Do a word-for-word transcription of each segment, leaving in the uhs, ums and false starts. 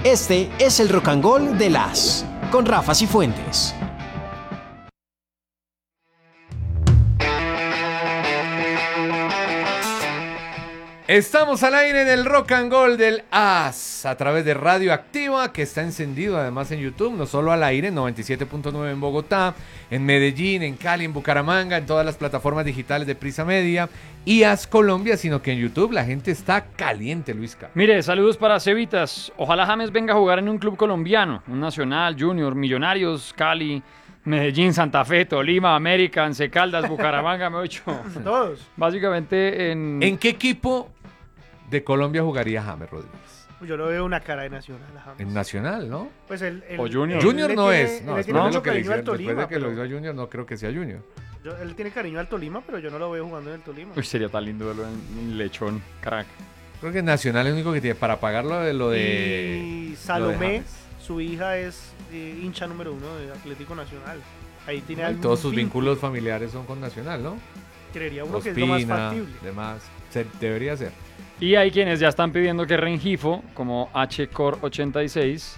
Este es el Rock and Gold de las con Rafa Cifuentes. Estamos al aire en el Rock and Gold del A S a través de Radio Activa, que está encendido además en YouTube, no solo al aire, noventa y siete punto nueve en Bogotá, en Medellín, en Cali, en Bucaramanga, en todas las plataformas digitales de Prisa Media y A S Colombia, sino que en YouTube la gente está caliente, Luisca. Mire, saludos para Cevitas. Ojalá James venga a jugar en un club colombiano, un Nacional, Junior, Millonarios, Cali, Medellín, Santa Fe, Tolima, América, Once Caldas, Bucaramanga, me ocho. Todos. Básicamente en... ¿En qué equipo de Colombia jugaría James Rodríguez? Yo lo veo una cara de Nacional. James. En Nacional, ¿no? Pues el, el, o Junior. Él Junior le no tiene, es. No, le después tiene de mucho lo que le cariño hicieron, al Tolima, después de que pero- lo hizo a Junior, no creo que sea Junior. yo- él tiene cariño al Tolima, pero yo no lo veo jugando en el Tolima. Uy, sería tan lindo verlo en, en Lechón, crack. Creo que Nacional es el único que tiene para pagar lo de lo de. Y lo de Salomé, James. su hija es eh, hincha número uno de Atlético Nacional. Ahí tiene Y algún todos sus vínculo. vínculos familiares son con Nacional, ¿no? Creería uno que es lo más Ospina, factible. demás. Se- debería ser. Y hay quienes ya están pidiendo que Rengifo, como H Core ochenta y seis,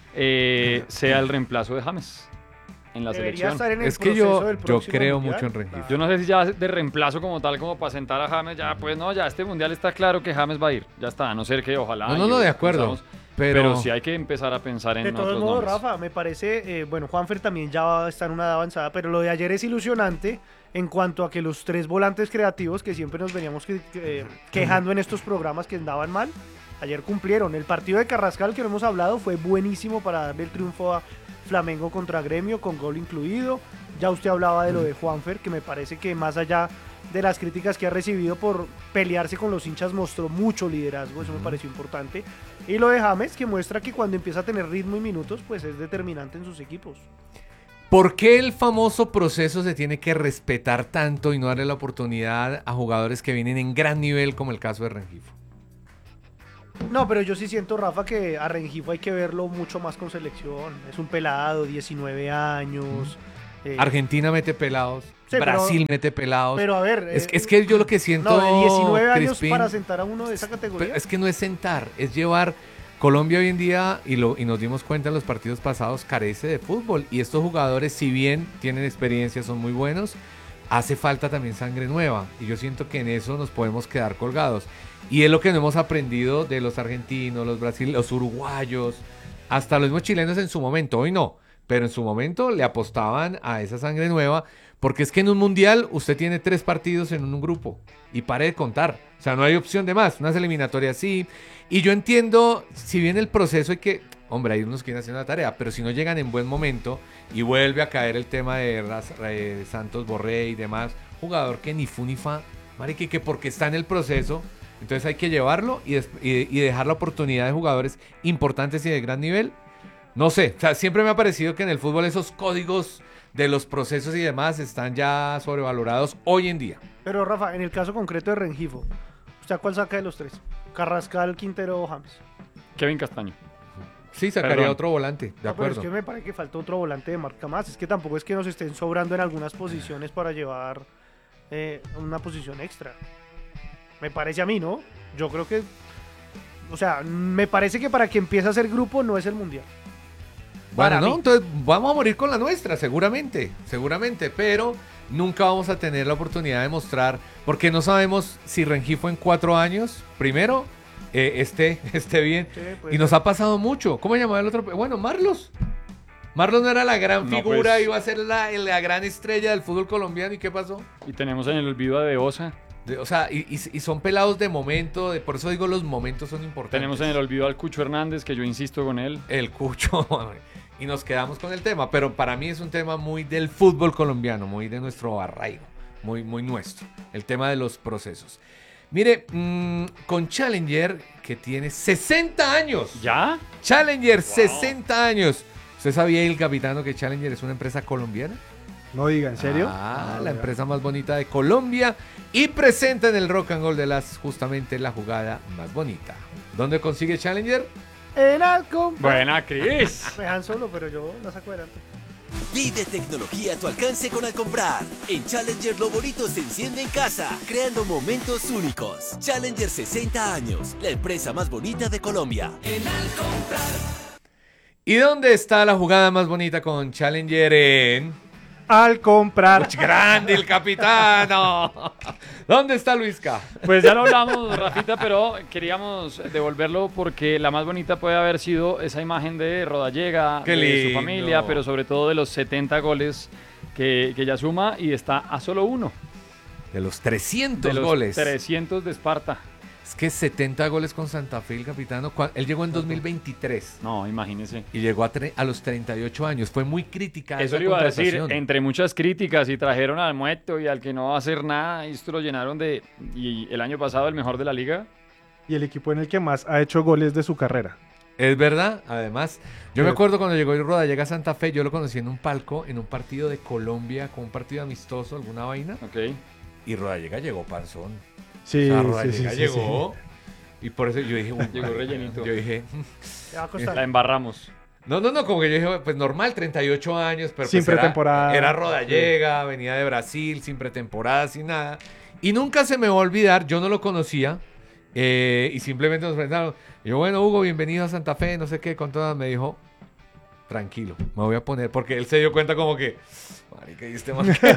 eh, sea el reemplazo de James en la Debería selección. estar en el Es que proceso yo, del yo próximo creo mundial. mucho en Rengifo. Yo no sé si ya de reemplazo como tal, como para sentar a James, ya pues no, ya este mundial está claro que James va a ir. Ya está, a no ser que ojalá. No, no, y no, de acuerdo. pensamos- Pero, Pero sí hay que empezar a pensar en De todos otros modos, nombres. Rafa, me parece, eh, bueno, Juanfer también ya está en una edad avanzada, pero lo de ayer es ilusionante en cuanto a que los tres volantes creativos que siempre nos veníamos que- que- eh, quejando en estos programas que andaban mal, ayer cumplieron. El partido de Carrascal que no hemos hablado fue buenísimo para darle el triunfo a Flamengo contra Gremio, con gol incluido. Ya usted hablaba de lo de Juanfer, que me parece que más allá de las críticas que ha recibido por pelearse con los hinchas, mostró mucho liderazgo, eso me pareció importante. Y lo de James, que muestra que cuando empieza a tener ritmo y minutos, pues es determinante en sus equipos. ¿por qué el famoso proceso se tiene que respetar tanto y no darle la oportunidad a jugadores que vienen en gran nivel, como el caso de Rengifo? No, pero yo sí siento, Rafa, que a Rengifo hay que verlo mucho más con selección. Es un pelado, diecinueve años. eh, Argentina mete pelados, Sí, pero- Brasil mete pelados. Pero a ver... es, eh, es que yo lo que siento, No, de diecinueve años Crispín, para sentar a uno de esa categoría. pero es que no es sentar, es llevar. Colombia hoy en día, y, lo, y nos dimos cuenta en los partidos pasados, carece de fútbol. Y estos jugadores, si bien tienen experiencia, son muy buenos, hace falta también sangre nueva. Y yo siento que en eso nos podemos quedar colgados. Y es lo que no hemos aprendido de los argentinos, los brasileños, los uruguayos, hasta los mismos chilenos en su momento. Hoy no, pero en su momento le apostaban a esa sangre nueva. Porque es que en un mundial usted tiene tres partidos en un grupo y pare de contar. O sea, no hay opción de más. Unas eliminatorias sí. Y yo entiendo, si bien el proceso hay que... Hombre, hay unos que quieren hacer una tarea, pero si no llegan en buen momento y vuelve a caer el tema de Raz- eh, Santos Borré y demás, jugador que ni fu ni fa, marica, que porque está en el proceso, entonces hay que llevarlo y, des- y, y dejar la oportunidad de jugadores importantes y de gran nivel. No sé, o sea, siempre me ha parecido que en el fútbol esos códigos de los procesos y demás están ya sobrevalorados hoy en día. Pero Rafa, en el caso concreto de Rengifo, ¿usted a cuál saca de los tres? Carrascal, Quintero o James. Kevin Castaño. Sí, sacaría Perdón. otro volante, de No, pero acuerdo. es que me parece que falta otro volante de marca más. Es que tampoco es que nos estén sobrando en algunas posiciones para llevar eh, una posición extra. Me parece a mí, ¿no? Yo creo que... O sea, me parece que para que empiece a ser grupo no es el mundial. Bueno, para ¿no? mí. Entonces vamos a morir con la nuestra, seguramente, seguramente, pero nunca vamos a tener la oportunidad de mostrar, porque no sabemos si Rengifo en cuatro años, primero, eh, esté, esté bien, Sí, pues, y nos ha pasado mucho. ¿Cómo llamaba el otro? Bueno, Marlos. Marlos no era la gran No, figura, pues. iba a ser la, la gran estrella del fútbol colombiano, ¿y qué pasó? Y tenemos en el olvido a De Osa. De- o sea, y, y- y son pelados de momento, de, por eso digo los momentos son importantes. Tenemos en el olvido al Cucho Hernández, que yo insisto con él. El Cucho, y nos quedamos con el tema, pero para mí es un tema muy del fútbol colombiano, muy de nuestro arraigo, muy, muy nuestro, el tema de los procesos. Mire, mmm, con Challenger, que tiene sesenta años, ¿Ya? Challenger, sesenta años. ¿Usted sabía, el capitano, que Challenger es una empresa colombiana? No diga, ¿en serio? Ah, la empresa más bonita de Colombia y presenta en el Rock and Roll de las justamente la jugada más bonita. ¿Dónde consigue Challenger? En Alcom. Buena, Cris. Me dejan solo, pero yo la saco adelante. Vive tecnología a tu alcance con Al Comprar. En Challenger lo bonito se enciende en casa, creando momentos únicos. Challenger sesenta años, la empresa más bonita de Colombia. En Al Comprar. ¿Y dónde está la jugada más bonita con Challenger en...? Al comprar. ¡Uch, grande el capitano! ¿Dónde está Luisca? Pues ya lo hablamos, Rafita, pero queríamos devolverlo porque la más bonita puede haber sido esa imagen de Rodallega, Qué de su lindo. familia, pero sobre todo de los setenta goles que, que ya suma y está a solo uno De los trescientos de los goles. trescientos de Esparta. Es que setenta goles con Santa Fe, el capitano. Cua- Él llegó en dos mil veintitrés No, imagínese. y llegó a, tre- a los treinta y ocho años. Fue muy crítica Eso esa le iba a decir, contratación. entre muchas críticas, y trajeron al muerto y al que no va a hacer nada, y esto lo llenaron de, y el año pasado el mejor de la liga. Y el equipo en el que más ha hecho goles de su carrera. Es verdad, además. Yo me Sí. acuerdo cuando llegó Rodallega a Santa Fe, yo lo conocí en un palco, en un partido de Colombia, con un partido amistoso, alguna vaina. Ok. Y Rodallega llegó panzón. Sí, O sea, sí, Rodallega sí, sí, llegó. Y por eso yo dije, uy, Llegó marica, rellenito. Yo dije, Te va a costar. La embarramos. no, no, no, como que yo dije, pues normal, treinta y ocho años, pero Sin pues era- pretemporada. Era, Rodallega, venía de Brasil, sin pretemporada, sin nada. Y nunca se me va a olvidar, yo no lo conocía, eh, y simplemente nos presentaron. Y yo, bueno, Hugo, bienvenido a Santa Fe, no sé qué, con todas, me dijo, tranquilo, me voy a poner, porque él se dio cuenta como que, marica, ¿y este man qué?"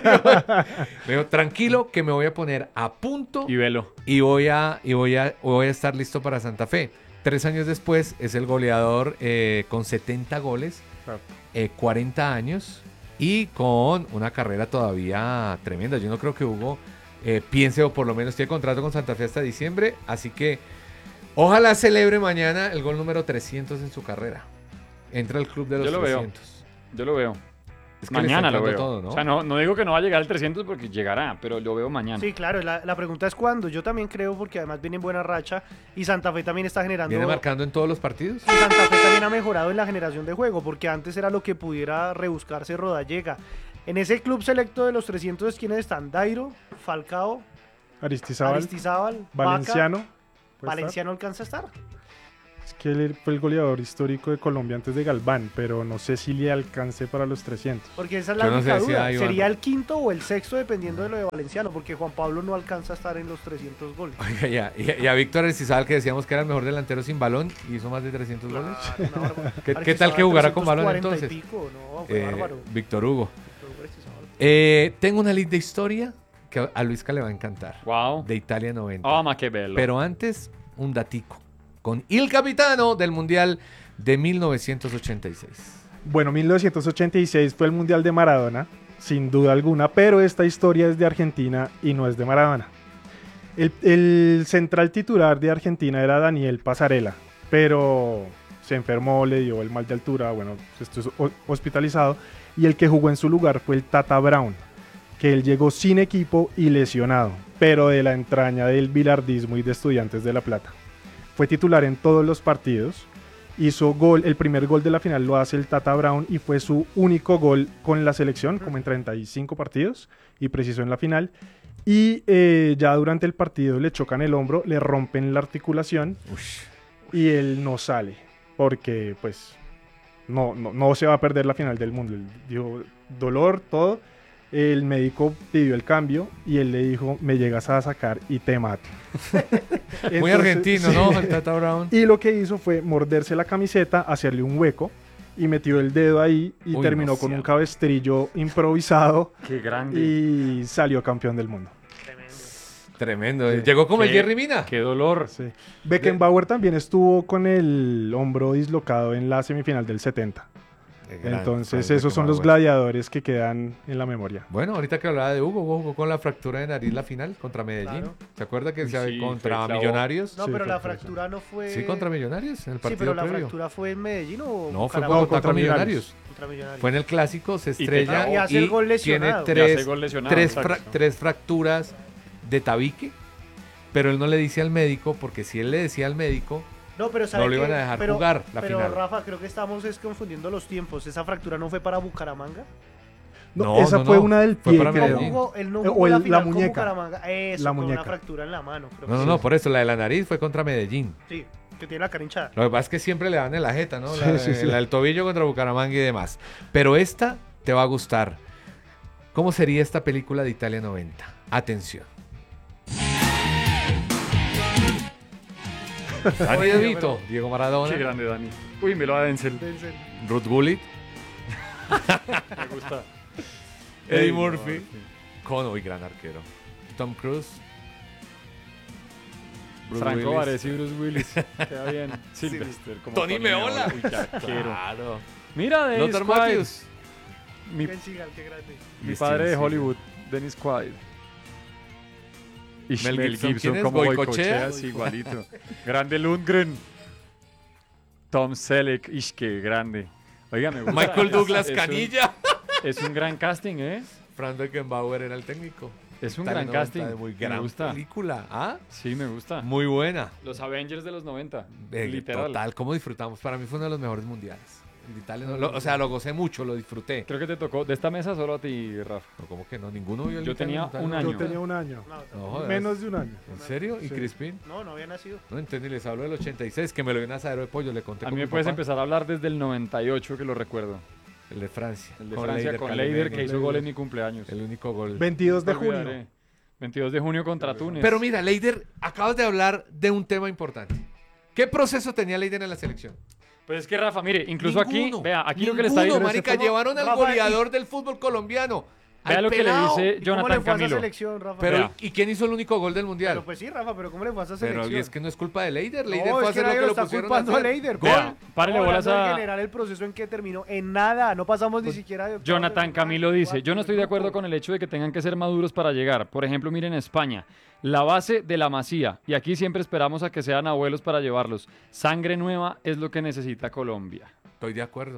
Me dijo, tranquilo, que me voy a poner a punto Y velo. y voy a, y voy a, voy a estar listo para Santa Fe. Tres años después es el goleador eh, con setenta goles, Claro. eh, cuarenta años y con una carrera todavía tremenda. Yo no creo que Hugo eh, piense, o por lo menos tiene contrato con Santa Fe hasta diciembre, así que ojalá celebre mañana el gol número trescientos en su carrera. Entra al club de los Yo lo veo. trescientos. Yo lo veo. Es que le Mañana está lo veo. entrando todo, ¿no? O sea, no, no digo que no va a llegar al trescientos porque llegará, pero lo veo mañana. Sí, claro, la, la pregunta es cuándo. Yo también creo, porque además viene en buena racha y Santa Fe también está generando. Viene marcando en todos los partidos. Y Santa Fe también ha mejorado en la generación de juego, porque antes era lo que pudiera rebuscarse Rodallega. En ese club selecto de los trescientos, ¿quiénes están? Dairo, Falcao, Aristizábal, Aristizábal, Vaca, Valenciano. ¿puede estar? Valenciano alcanza a estar. Es que él fue el goleador histórico de Colombia antes de Galván, pero no sé si le alcance para los trescientos. Porque esa es la Yo no única sé si duda. hay, Iván. Sería el quinto o el sexto, dependiendo de lo de Valenciano, porque Juan Pablo no alcanza a estar en los trescientos goles. Oiga, ya, y, y a Víctor Aristizábal, que decíamos que era el mejor delantero sin balón, hizo más de trescientos goles. Ah, una barbaridad. ¿Qué- qué tal que jugara con balón trescientos cuarenta entonces? y pico, no, fue Eh, bárbaro. Víctor Hugo. Aristizábal. Eh, tengo una linda historia que a Luisca le va a encantar. Wow. De Italia noventa. Oh, ma che bello. Pero antes, un datico. Con el capitano del Mundial de mil novecientos ochenta y seis. Bueno, mil novecientos ochenta y seis fue el Mundial de Maradona, sin duda alguna, pero esta historia es de Argentina y no es de Maradona. El, el central titular de Argentina era Daniel Pasarela, pero se enfermó, le dio el mal de altura, bueno, estuvo ho- hospitalizado, y el que jugó en su lugar fue el Tata Brown, que él llegó sin equipo y lesionado, pero de la entraña del bilardismo y de Estudiantes de La Plata. Fue titular en todos los partidos, hizo gol, el primer gol de la final lo hace el Tata Brown y fue su único gol con la selección, como en treinta y cinco partidos, y precisó en la final. Y eh, ya durante el partido le chocan el hombro, le rompen la articulación Ush. y él no sale, porque pues no, no, no se va a perder la final del mundo. Él dijo dolor, todo. El médico pidió el cambio y él le dijo, me llegas a sacar y te mato. Muy Entonces, argentino, sí. ¿no? El Tata Brown. Y lo que hizo fue morderse la camiseta, hacerle un hueco y metió el dedo ahí y Uy, terminó no con sea. un cabestrillo improvisado Qué grande. y salió campeón del mundo. Tremendo. Sí. Llegó como el Qué- Jerry Mina. Qué dolor. Sí. Beckenbauer también estuvo con el hombro dislocado en la semifinal del setenta. Qué gran Entonces Frank esos son los Beckenbauer. gladiadores que quedan en la memoria. Bueno, ahorita que hablaba de Hugo, Hugo jugó con la fractura de nariz la final contra Medellín. Claro. ¿Se acuerda que Uy, se sí, contra fue clavó. Millonarios? No, Sí, pero fue la por eso. fractura no fue. Sí, contra Millonarios en el Sí, partido pero la previo. fractura fue en Medellín o. No, fue Bucaramanga? contra, contra Millonarios. Millonarios. Contra Millonarios. Fue en el clásico, se Y te- estrella y y, hace el gol tiene lesionado. Y tres, hace gol lesionado, tres, exacto. fra- tres fracturas de tabique, pero él no le dice al médico, porque si él le decía al médico, No, pero ¿sabe no lo iban qué? a dejar pero, jugar la pero, final. Rafa, creo que estamos es confundiendo los tiempos. ¿Esa fractura no fue para Bucaramanga? No, No, esa no, fue no. una del Fue pie, para Él no creo. Medellín. jugó, él no Eh, jugó o la el- final la con muñeca. Bucaramanga. Eso, La con muñeca. una fractura en la mano. Creo No, que no, sí. no, por eso, la de la nariz fue contra Medellín. Sí, que tiene la cara hinchada. Lo que pasa es que siempre le dan en la jeta, ¿no? La, Sí, sí, sí. la del tobillo contra Bucaramanga y demás. Pero esta te va a gustar. ¿Cómo sería esta película de Italia noventa? Atención. Dani DeVito, Diego Maradona, Qué grande, Dani. Uy, me lo da Denzel. Ruth Gullit, Me gusta. Eddie Ey, Murphy, no, sí. con hoy gran arquero, Tom Cruise, Bruce Franco Willis. Vares y Bruce Willis. Queda bien. Sylvester. como Tony Meola. Uy, qué arquero. Claro. Mira, Dennis Lothar Quaid. Matthews. Mi, Ben Seagal, qué grande. mi Y padre de Steven Hollywood, Dennis Quaid. Y Mel Mel Gibson, Gibson, ¿quién es? como ¿Goicoechea? Goicoechea, sí, igualito. Grande Lundgren. Tom Selleck. Ish, qué grande. Oiga, me gusta. Michael Es- Douglas es un- Canilla. Es un gran casting, ¿eh? Frank Beckenbauer era el técnico. Es un Italia gran noventa, casting. de Muy Me gran gusta. película. ¿Ah? Sí, me gusta. Muy buena. Los Avengers de los noventa. Eh, Literal. Total, ¿cómo disfrutamos? Para mí fue uno de los mejores mundiales. El de Italia, no- lo- o sea, lo gocé mucho, lo disfruté. Creo que te tocó de esta mesa solo a ti, Rafa. No, ¿cómo que no? Ninguno vio el Yo Italia tenía noventa, un ¿no? año. Yo tenía un año. No, No, tampoco. jodas. Menos de un año. ¿En serio? ¿Y Sí. Crispin? no, no había nacido. No entendí, les hablo del ochenta y seis, que me lo dio un asadero de pollo, le conté A con mí me mi puedes papá. empezar a hablar desde el noventa y ocho, que lo recuerdo. El de Francia. El de con Francia Leider con Calemeni. Leider, que hizo Leider. gol en mi cumpleaños. El único gol. veintidós de No me olvidaré. junio. veintidós de junio contra Túnez. Pero mira, Leider, acabas de hablar de un tema importante. ¿Qué proceso tenía Leider en la selección? Pues es que Rafa, mire, incluso Ninguno, aquí, vea, aquí lo que le ninguno, está diciendo. marica, llevaron al Rafa, goleador del fútbol colombiano. Vea al lo que le pelao. dice ¿Y cómo le Jonathan fue a esa Camilo. selección, Rafa? Pero, Vea. ¿y quién hizo el único gol del mundial? Pero pues sí, Rafa, pero ¿cómo le fue a esa Pero selección? y es que no es culpa de Leider. Leider No, fue a es que hacer lo nadie que lo lo está pusieron a culpando a hacer. Leider. Gol. Vea, párele Estamos bolas hablando a- en general el proceso en que terminó en nada. No pasamos ni siquiera de octavos de Jonathan final, Camilo dice, cuartos yo no estoy de acuerdo grupo. con el hecho de que tengan que ser maduros para llegar. Por ejemplo, miren España, la base de la Masía, y aquí siempre esperamos a que sean abuelos para llevarlos. Sangre nueva es lo que necesita Colombia. Estoy de acuerdo.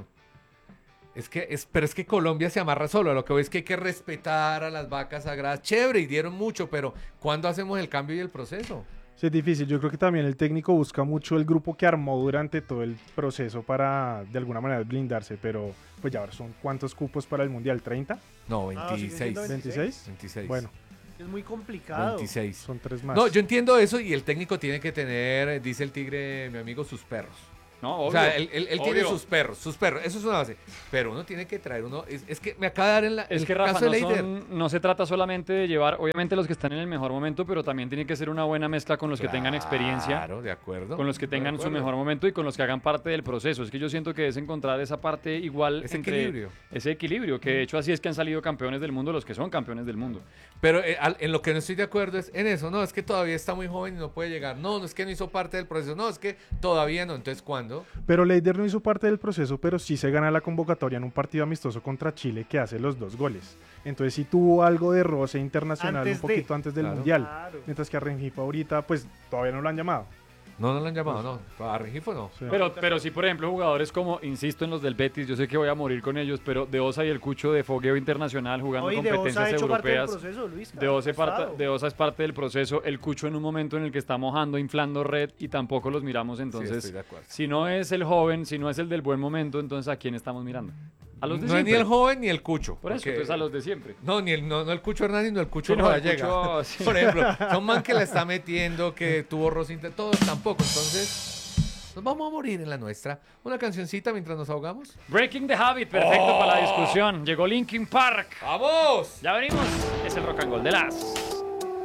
Es que, es, pero es que Colombia se amarra solo. Lo que veo es que hay que respetar a las vacas sagradas. Chévere, y dieron mucho, pero ¿cuándo hacemos el cambio y el proceso? Sí, es difícil. Yo creo que también el técnico busca mucho el grupo que armó durante todo el proceso para de alguna manera blindarse, pero pues ya ahora son ¿cuántos cupos para el Mundial? ¿treinta? No, Ah, siguen veintiséis. siendo ¿veintiséis? veintiséis. Bueno, Es muy complicado. veintiséis. son tres más. No, yo entiendo eso y el técnico tiene que tener, eh, dice el tigre, mi amigo, sus perros. No, O obvio, sea, él, él- él tiene obvio. sus perros, sus perros, eso es una base. Pero uno tiene que traer uno. Es, es que me acaba de dar en la, Es el que Rafa, caso no, de Leider. son- no se trata solamente de llevar, obviamente, los que están en el mejor momento, pero también tiene que ser una buena mezcla con los que tengan experiencia, Claro, de acuerdo. con los que de tengan su acuerdo. mejor momento y con los que hagan parte del proceso. Es que yo siento que es encontrar esa parte igual Ese entre equilibrio. ese equilibrio, que de hecho así es que han salido campeones del mundo los que son campeones del mundo. Pero eh, al- en lo que no estoy de acuerdo es en eso. No, es que todavía está muy joven y no puede llegar. No, no es que no hizo parte del proceso. No, es que todavía no. Entonces, ¿cuándo? Pero Leider no hizo parte del proceso, pero sí se gana la convocatoria en un partido amistoso contra Chile que hace los dos goles. Entonces sí tuvo algo de roce internacional Antes un de- poquito antes del Claro. Mundial. Claro. Mientras que a Rengifo ahorita pues todavía no lo han llamado. No, no lo han llamado, no. A Rengifo no. Sí. Pero, pero sí, por ejemplo, jugadores como, insisto en los del Betis, yo sé que voy a morir con ellos, pero De Osa y el Cucho de fogueo internacional jugando Hoy de Osa ha competencias hecho parte del europeas. proceso, Luis. De Osa, ha parte, estado. de Osa es parte del proceso, el Cucho en un momento en el que está mojando, inflando red y tampoco los miramos, Sí, entonces estoy de acuerdo. si no es el joven, si no es el del buen momento, entonces ¿a quién estamos mirando? A los de No es ni siempre. el joven ni el Cucho. Por eso, porque- entonces a los de siempre. No, ni el, no, no el Cucho Hernández, ni el Cucho Sí, no, el Rodallega. Cucho, sí. Por ejemplo, son man que la está metiendo, que tuvo Rosita, todos tampoco. Entonces, nos vamos a morir en la nuestra. Una cancioncita mientras nos ahogamos. Breaking the Habit, perfecto para la discusión. Llegó Linkin Park. ¡Vamos! Ya venimos. Es el rock and roll de las.